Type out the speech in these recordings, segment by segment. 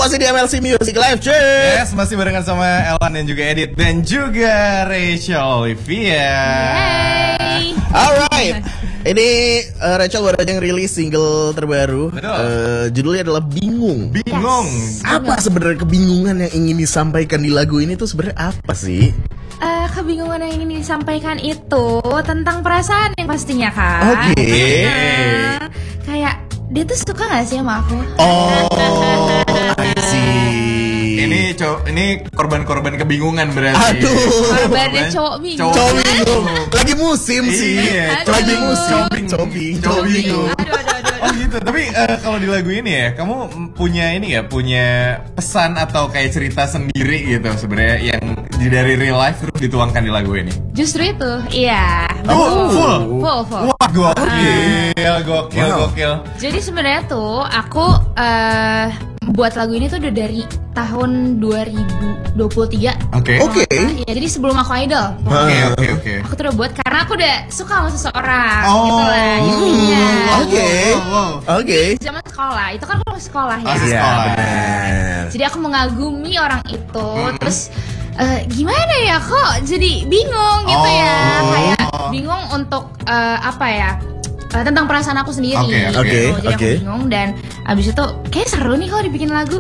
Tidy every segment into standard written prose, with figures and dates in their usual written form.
masih di MLC Music Live, cuy. Yes, masih barengan sama Elan dan juga Edit dan juga Rachel Olivia. Yay. Alright, ini Rachel baru aja ngerilis single terbaru. Judulnya adalah Bingung. Bingung. Apa sebenarnya kebingungan yang ingin disampaikan di lagu ini tuh sebenarnya apa sih? Kebingungan yang ingin disampaikan itu tentang perasaan yang pastinya kan. Oke. Kayak dia tuh suka gak sih sama aku? Oh, I see. Ini korban-korban kebingungan berarti. Aduh. Korbannya cowok bingung. Cowok bingung. Lagi musim sih. Iya, Lagi aduh. musim. Cowok bingung. Aduh. Oh gitu. Tapi kalau di lagu ini ya, kamu punya ini ya, punya pesan atau kayak cerita sendiri gitu sebenarnya yang dari real life terus dituangkan di lagu ini. Justru itu, iya. Full. Wah, gokil. Jadi sebenarnya tuh aku buat lagu ini tuh udah dari tahun 2023. Oke. Ya, jadi sebelum aku idol. Oke. Aku tuh udah buat karena aku udah suka sama seseorang Oh. gitu lah intinya. Oke. Zaman sekolah, itu kan aku masih sekolah ya. Masih Iya, sekolah. benar. Jadi aku mengagumi orang itu, terus gimana ya kok jadi bingung gitu ya, kayak bingung untuk apa ya, tentang perasaan aku sendiri. Oke. Jadi aku bingung dan abis itu kayak seru nih kalau dibikin lagu.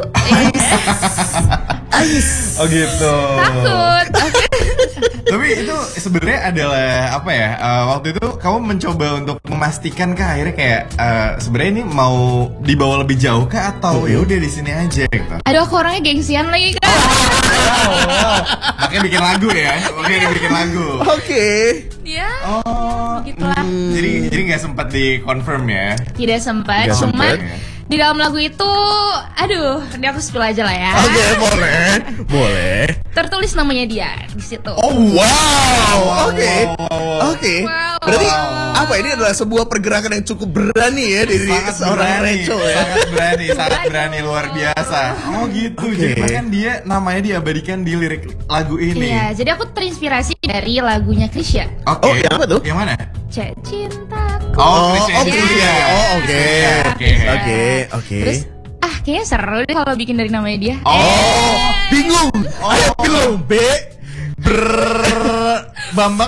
Oh gitu. Takut. Tapi itu sebenarnya adalah apa ya? Waktu itu kamu mencoba untuk memastikan kah akhirnya kayak sebenarnya ini mau dibawa lebih jauh kah atau ya udah di sini aja gitu. Aduh, aku orangnya gengsian lagi kan. Makanya bikin lagu ya. Makanya bikin lagu. Oke. Ya. Gitulah. Jadi nggak sempat di confirm ya. Tidak sempat, Nggak cuman sempet. di dalam lagu itu, aduh, ini aku spill aja lah ya. Oke, boleh. Tertulis namanya dia di situ. Oh, wow. Oke. Wow. Berarti apa ini adalah sebuah pergerakan yang cukup berani ya dari seorang Rachel ya. Sangat berani luar biasa. Oh gitu. Oke. Jadi bahkan dia namanya diabadikan di lirik lagu ini. Iya, jadi aku terinspirasi dari lagunya Krisya. Oke. Oh, yang apa tuh? Yang mana? Cek cintaku. Christian Julia. Oke. Terus kayaknya seru deh kalau bikin dari namanya dia. Bingung. Ayo bingung. Bambang.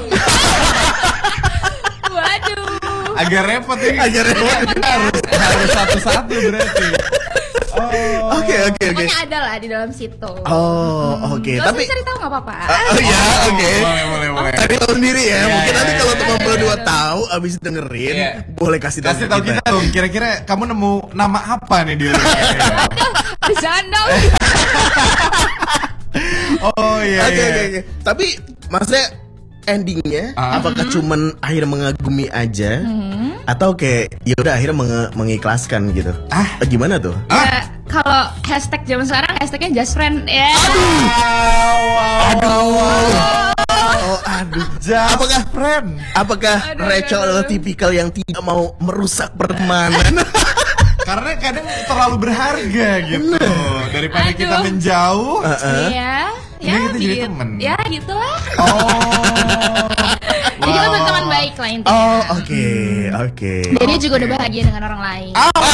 Waduh. Agak repot ini. Harus satu-satu berarti. Oke. Pokoknya ada lah di dalam situ. Oke. Gak Tapi usah cari tahu nggak apa-apa. oke. Boleh. Cari tahu sendiri ya. Mungkin nanti kalau iya, teman iya, berdua iya. tahu abis dengerin, Iya. boleh kasih tahu kita dong. Kira-kira kamu nemu nama apa nih di liriknya? Jangan dong. Oh iya. Oke. Tapi maksudnya endingnya apakah cuman akhirnya mengagumi aja atau kayak ya udah akhirnya mengikhlaskan gitu? Gimana tuh? Ya, kalau hashtag zaman sekarang hashtagnya just friend ya. Aduh. Apakah friend? Apakah Rachel adalah tipikal yang tidak mau merusak pertemanan? Karena kadang terlalu berharga gitu. Daripada kita menjauh. Iya. Ini kita jadi temen. Ya gitulah. Wow. Jadi kita teman baik lah intinya. Oke. Dan dia juga udah bahagia dengan orang lain.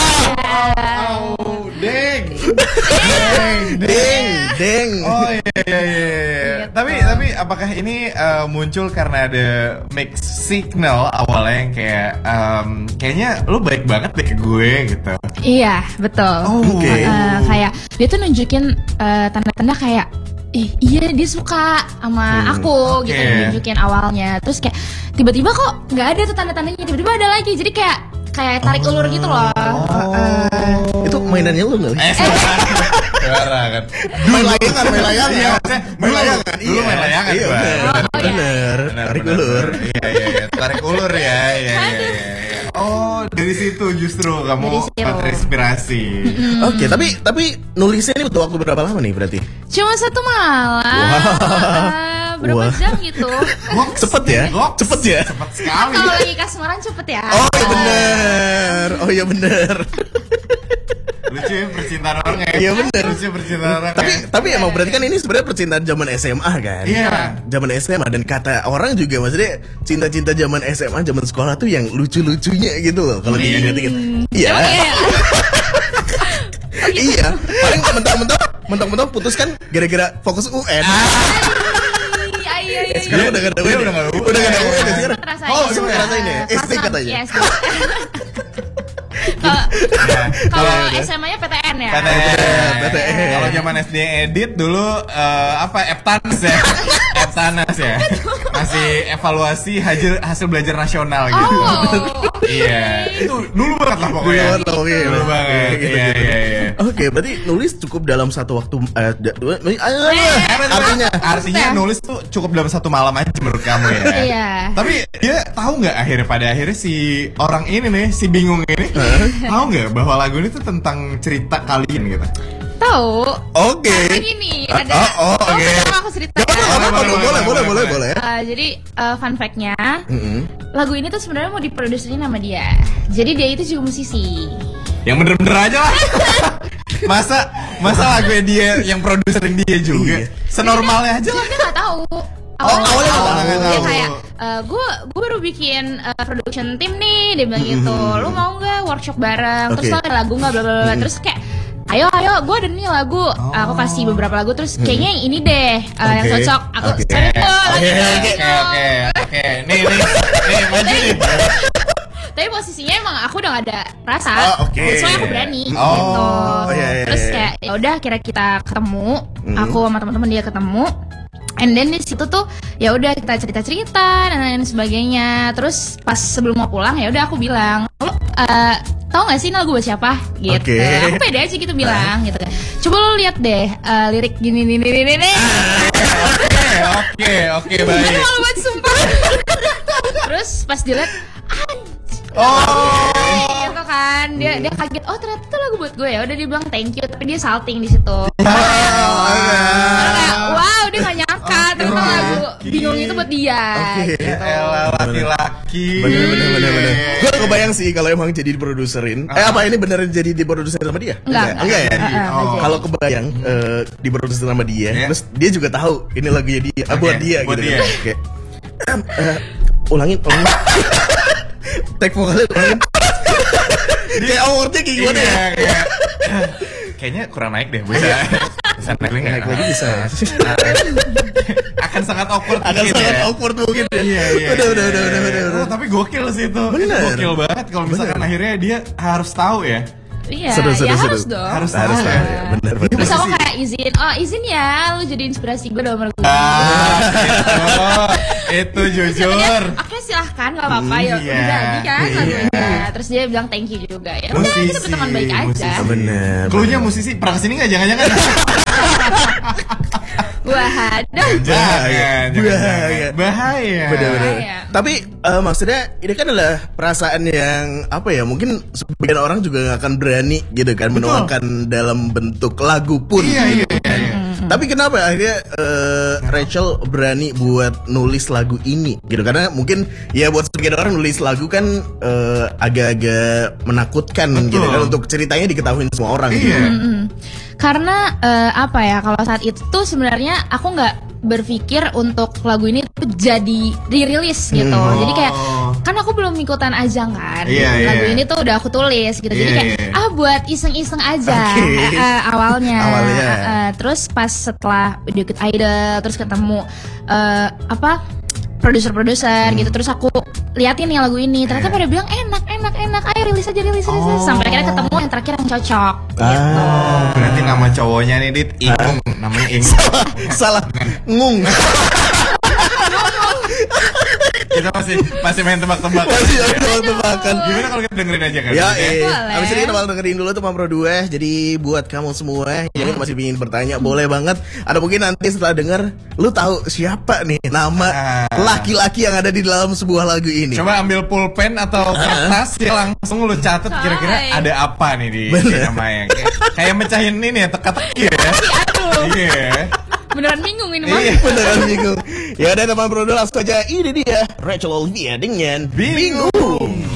Deng. Oh iya. Tapi apakah ini muncul karena ada mixed signal awalnya yang kayak kayaknya lu baik banget deh ke gue gitu. Iya, betul. Oke. Kayak dia tuh nunjukin tanda-tanda kayak iya dia suka sama aku gitu, nunjukin awalnya. Terus kayak tiba-tiba kok nggak ada tuh tanda-tandanya, tiba-tiba ada lagi. Jadi kayak tarik ulur gitu loh. Itu mainannya lu nggak? Suara kan. Main layangan. Iya, main layangan. Dulu main layangan. Iya, bener. Tarik ulur. Iya. Tarik ulur ya. Iya. Oh, dari situ justru kamu terinspirasi. Oke, tapi nulisnya ini butuh waktu berapa lama nih berarti? Cuma 1 malam. Berapa jam gitu. Cepet ya? Cepet sekali. Kalau lagi kasmaran cepet ya. Oh iya bener. Lucu ya percintaan orang ya. Iya bener. Lucu percintaan orang. Tapi emang berarti kan ini sebenarnya percintaan zaman SMA kan? Iya. Zaman SMA dan kata orang juga maksudnya cinta-cinta zaman SMA, zaman sekolah tuh yang lucu-lucunya gitu loh kalau diingat-ingat. Iya. Iya. Paling mentah-mentah mentang-mentang putus kan gara-gara fokus UN. Iya. Sekarang udah gak ada UN. Udah gak ada UN sekarang. Oh, sempat ngerasain ya? SD katanya. Yes. Kalau SMA-nya PTN ya. PTN. Kalau zaman SD edit dulu Eptanas ya. Eptanas ya. Masih evaluasi hasil belajar nasional gitu. Iya. Itu dulu banget lah pokoknya. Dulu banget. Iya. Oke, berarti nulis cukup dalam satu waktu. Artinya nulis tuh cukup dalam satu malam aja menurut kamu ya. Iya. Tapi dia tahu nggak pada akhirnya si orang ini nih, si bingung ini, tahu nggak bahwa lagu ini tuh tentang cerita kalian gitu? Tahu. Oke. Karena gini, ada. Oke. Aku cerita. Boleh. Jadi fun fact-nya, lagu ini tuh sebenarnya mau diproduserin sama dia. Jadi dia itu juga musisi. Yang bener-bener aja lah. Masa lagunya dia yang produserin dia juga. Senormalnya aja lah. Dia nggak tahu. Awalnya nggak tahu. Dia kayak, gue baru bikin production team nih, dia bilang gitu. Lu mau nggak workshop bareng? Terus lo ada lagu nggak? Bla bla bla. Terus kayak, ayo, gue ada nih lagu. Aku kasih beberapa lagu. Terus kayaknya yang ini deh yang cocok. Aku cari tuh. Oke. Nih, maju nih. Tapi posisinya emang aku udah gak ada rasa, soalnya aku berani gitu. Terus kayak ya udah kira kita ketemu, aku sama teman-teman dia ketemu, and then di situ tuh ya udah kita cerita-cerita dan lain sebagainya. Terus pas sebelum mau pulang ya udah aku bilang, lo tau gak sih ini lagu buat siapa? Gitu. Aku pede aja gitu bilang gitu kan. Coba lo lihat deh lirik gini. Oke, baik. Ini malu banget sumpah. Terus pas dilihat gitu kan, dia kaget, oh ternyata itu lagu buat gue ya. Udah dia bilang thank you, tapi dia salting di situ. Wow, dia nggak nyangka ternyata lagu bingung itu buat dia. Laki-laki. Bener. Gue kebayang sih kalau emang jadi diproduserin. Apa ini beneran jadi diproduserin sama dia? Enggak ya. Kalau kebayang diproduserin sama dia, terus dia juga tahu ini lagunya dia, buat dia gitu. Kayak ulangin. Take vokalnya ulangin. Dia awardnya kayak gimana ya? Kayaknya kurang naik deh, bisa naik lagi bisa. Akan sangat awkward mungkin. Iya. Udah. Tapi gokil sih itu. Gokil banget kalau misalkan akhirnya dia harus tahu ya. Iya, harus dong. Harus ya. Bener. Terus aku kayak izin ya, lu jadi inspirasi gue dalam lagu. Itu jujur. Oke, silahkan, gak apa-apa ya. Udah jadi kan lagunya. Terus dia bilang thank you juga. Ya udah, kita berteman baik aja. Bener. Cluenya musisi, pernah kesini nggak? Jangan-jangan. Bahaya. Bener. Tapi maksudnya ini kan adalah perasaan yang apa ya? Mungkin sebagian orang juga gak akan berani gitu kan menuangkan dalam bentuk lagu pun. Iya. Tapi kenapa akhirnya Rachel berani buat nulis lagu ini gitu? Karena mungkin ya buat sebagian orang nulis lagu kan agak-agak menakutkan gitu kan, untuk ceritanya diketahui semua orang. Gitu. Karena apa ya, kalau saat itu sebenarnya aku nggak berpikir untuk lagu ini tuh jadi dirilis gitu. Jadi kayak kan aku belum ikutan ajang kan. Lagu ini tuh udah aku tulis gitu. Jadi kayak buat iseng-iseng aja awalnya. Terus pas setelah udah ikut Idol, terus ketemu produser gitu, terus aku liatin nih lagu ini, ternyata pada bilang enak, ayo rilis aja. Sampai akhirnya ketemu yang terakhir yang cocok gitu. Berarti nama cowoknya nih Dit, Ingung, namanya Ingung. Salah, Ngung. Kita masih main tebak-tebakan. Gimana kalau kita dengerin aja kan? Ya, abis ini kita bakal dengerin dulu tuh Mamro 2. Jadi buat kamu semua yang masih ingin bertanya, boleh banget. Ada mungkin nanti setelah denger, lu tahu siapa nih nama laki-laki yang ada di dalam sebuah lagu ini. Coba ambil pulpen atau kertas ya, langsung lu catat kira-kira ada apa nih di namanya. Kayak mecahin ini ya, teka-teki ya. Iya. Beneran bingung ini mah. Beneran bingung. Ya udah teman bro, langsung aja ini dia Rachel Olivia dengan Bingung.